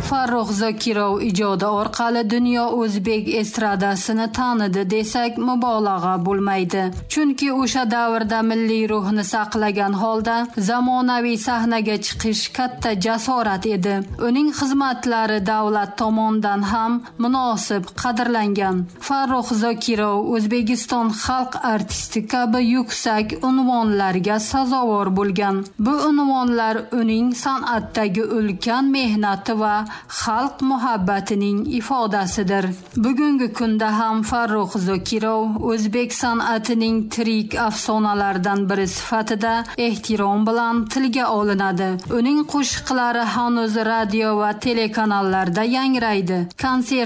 Farruh Zokirov ijodi orqali dunyo o'zbek estradasini tanidi desak mubolag'a bo'lmaydi. Chunki o'sha davrda milliy ruhni saqlagan holda zamonaviy sahnaga chiqish katta jasorat edi. Uning xizmatlari davlat tomonidan ham munosib qadrlangan. Farruh Zokirov O'zbekiston xalq artisti kabi yuksak unvonlarga sazovor bo'lgan. Bu unvonlar uning san'atdagi ulkan mehnati va xalq muhabbatining ifodasidir. Bugungi kunda ham Farruh Zokirov o'zbek san'atining tirik afsonalardan biri sifatida ehtirom bilan tilga olinadi. Uning qo'shiqlari hanuz radio va telekanallarda yangraydi. Konsert